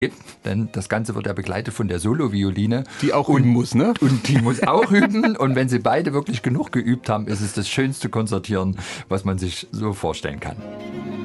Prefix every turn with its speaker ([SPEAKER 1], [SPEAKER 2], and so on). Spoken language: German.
[SPEAKER 1] Denn das Ganze wird ja begleitet von der Solovioline.
[SPEAKER 2] Die auch üben muss, ne?
[SPEAKER 1] Und die muss auch üben. Und wenn sie beide wirklich genug geübt haben, ist es das schönste Konzertieren, was man sich so vorstellen kann.